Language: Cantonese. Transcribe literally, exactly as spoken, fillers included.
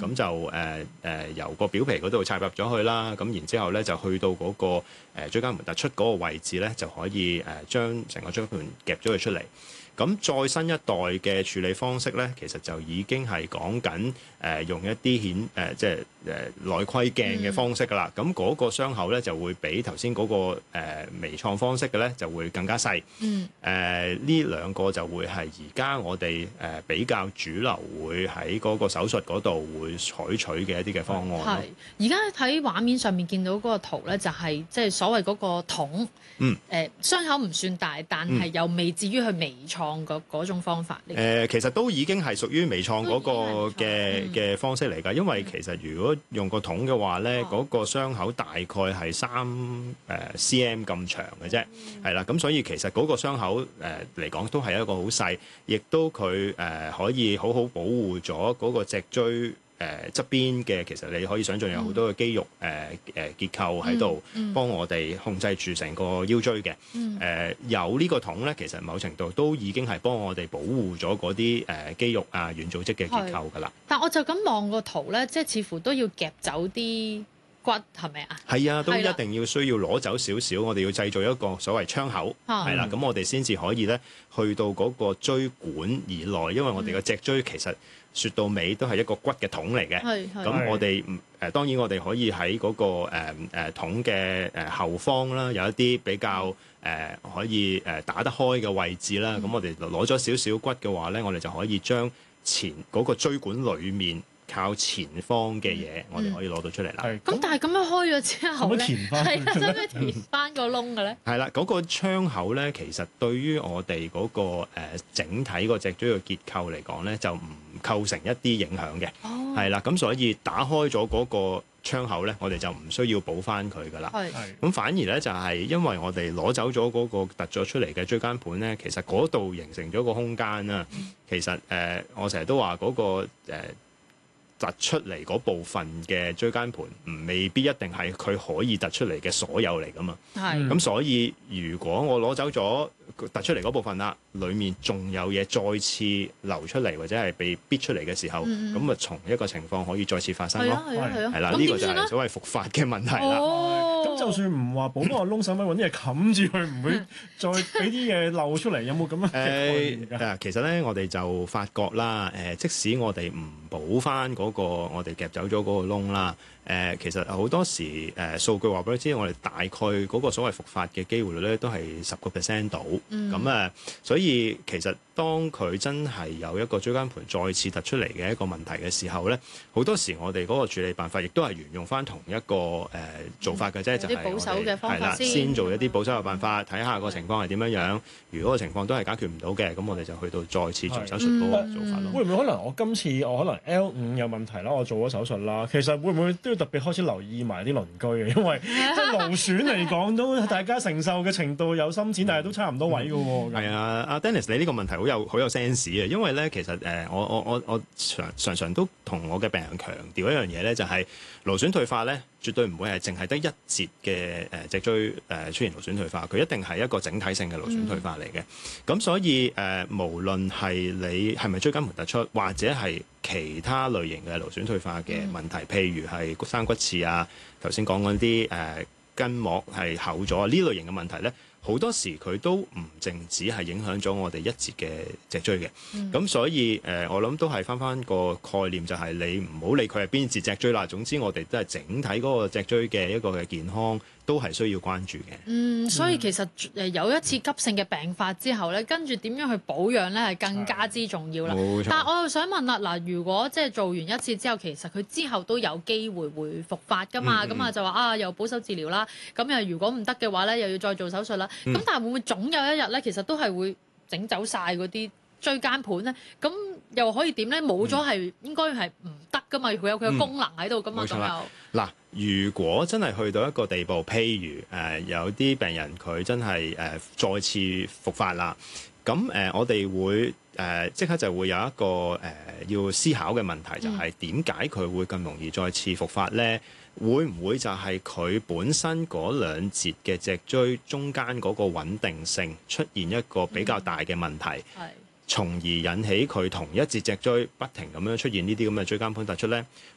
咁就誒誒、呃、由個表皮嗰度插入咗去啦，咁然之後咧就去到嗰、那個誒、呃、椎間盤突出嗰個位置咧，就可以誒、呃、將成個椎間盤夾咗佢出嚟。咁再新一代嘅處理方式咧，其實就已經係講緊誒用一啲顯誒、呃、即係誒、呃、內窺鏡嘅方式㗎啦。咁嗰、嗯、個傷口咧就會比頭先嗰個誒、呃、微創方式嘅咧就會更加細。嗯。誒呢兩個就會係而家我哋誒、呃、比較主流會喺嗰個手術嗰度會採取嘅一啲嘅方案。 係。而家喺畫面上面見到嗰個圖咧，就係即係所謂嗰個筒。嗯。誒、呃、傷口唔算大，但係又未至於去微創。嗰種方法嚟，誒、 呃、其實都已經係屬於微創嗰個嘅嘅方式嚟㗎，因為其實如果用個筒嘅話咧，嗰、哦、個傷口大概係三誒 cm 咁長嘅啫，係啦、嗯，咁所以其實嗰個傷口誒嚟講都係一個好細，亦都佢誒、呃、可以好好保護咗嗰個脊椎。誒、呃、側邊嘅其實你可以想象有好多嘅肌肉誒誒、呃呃、結構喺度幫我哋控制住成個腰椎嘅。誒、嗯呃、有呢個筒咧，其實某程度都已經係幫我哋保護咗嗰啲誒肌肉啊軟組織嘅結構㗎啦。 但我就咁望個圖咧，即係似乎都要夾走啲骨係咪啊？係啊，都一定要需要攞走少少，我哋要製造一個所謂窗口，係啦，咁我哋先至可以咧去到嗰個椎管以內，因為我哋嘅脊椎其實説到尾都係一個骨嘅筒嚟嘅。咁我哋誒、呃、當然我哋可以喺嗰、那個誒誒、呃、筒嘅誒後方啦，有一啲比較誒、呃、可以誒打得開嘅位置啦。咁、嗯、我哋攞咗少少骨嘅話咧，我哋就可以將前嗰個椎管裡面靠前方嘅嘢，嗯、我哋可以攞到出嚟啦。 咁但係咁樣開咗之後咧，係啊，使唔使填翻個窿嘅咧？係啦，嗰個窗口咧，其實對於我哋嗰、那個、呃、整體個脊椎嘅結構嚟講咧，就唔構成一啲影響嘅。哦，係啦，咁所以打開咗嗰個窗口咧，我哋就唔需要補翻佢噶啦。係，咁反而咧就係、是、因為我哋攞走咗嗰個突咗出嚟嘅椎間盤咧，其實嗰度形成咗個空間啦。嗯、其實誒、呃，我成日都話嗰、那個、呃突出嚟嗰部分嘅椎間盤，唔未必一定係佢可以突出嚟嘅所有嚟噶嘛。係。咁所以如果我攞走咗突出嚟嗰部分啦，裡面仲有嘢再次流出嚟，或者係被逼出嚟嘅時候，咁啊從一個情況可以再次發生咯。係啊係啊。係啦，呢個就係所謂復發嘅問題啦。 哦。咁就算唔話補翻個窿，使唔使揾啲嘢冚住佢，唔會再俾啲嘢漏出嚟？有冇咁樣嘅概念㗎？ 誒，其實咧，我哋就發覺啦，誒，即使我哋唔補翻嗰個我哋夾走咗嗰個窿啦，誒，其實好多時誒數據話俾你知，我哋大概嗰個所謂復發嘅機會率咧，都係十個 percent 到。咁誒、嗯，所以其實當佢真係有一個椎間盤再次突出嚟嘅一個問題嘅時候咧，好多時我哋嗰個處理辦法亦都係沿用翻同一個誒、呃、做法嘅啫，嗯、就係我哋係啦，先做一啲保守嘅辦法，睇下個情況係點樣樣。如果個情況都係解決唔到嘅，咁我哋就去到再次做手術嗰個做法咯。 會唔會可能我今次我可能 L 五有問題啦，我做咗手術啦，其實會唔會都要特別開始留意埋啲鄰居嘅？因為即係勞損嚟講，都大家承受嘅程度有深淺，但係都差唔多位嘅喎。 係啊，阿 Dennis，你呢個問題好有好有 sense 嘅，因為咧其實誒、呃，我我我我常常常都同我嘅病人強調一樣嘢咧，就係、是、勞損退化咧，絕對唔會係淨係得一節嘅誒脊椎誒、呃、出現勞損退化，佢一定係一個整體性嘅勞損退化嚟嘅。咁、嗯、所以誒、呃，無論係你係咪椎間盤突出，或者係其他類型嘅勞損退化嘅問題，嗯、譬如係生骨刺啊，頭先講嗰啲誒筋膜係厚咗呢類型嘅問題咧。好多時佢都唔淨止係影響咗我哋一節嘅脊椎嘅，咁、嗯、所以誒、呃，我諗都係返返個概念，就係你唔好理佢係邊節脊椎啦。總之我哋都係整體嗰個脊椎嘅一個嘅健康都係需要關注嘅。 嗯，所以其實誒有一次急性嘅病發之後咧，跟住點樣去保養咧係更加之重要啦。冇錯。但係我又想問啦，嗱，如果即係做完一次之後，其實佢之後都有機會會復發㗎嘛？咁啊、嗯嗯、就話啊，又保守治療啦，咁又如果唔得嘅話咧，又要再做手術啦。咁、嗯、但係會唔會總有一日咧，其實都係會整走晒嗰啲椎間盤咧？咁又可以點咧？冇咗係應該係唔得噶嘛？佢有佢嘅功能喺度噶嘛？咁又嗱，如果真係去到一個地步，譬如誒、呃、有啲病人佢真係誒、呃、再次復發啦，咁誒、呃、我哋會誒即、呃、刻就會有一個誒、呃、要思考嘅問題，就係點解佢會咁容易再次復發咧？會唔會就係佢本身嗰兩節嘅脊椎中間嗰個穩定性出現一個比較大嘅問題，嗯、從而引起佢同一節脊椎不停咁樣出現呢啲咁嘅椎間盤突出呢？